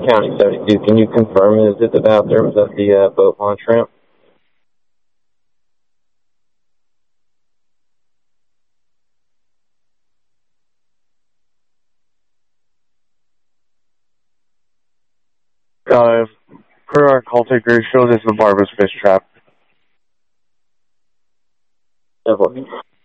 County 72, can you confirm, is it the bathrooms at the boat launch ramp? Per our call take ratio, this is the Barber's Fish Trap. Definitely.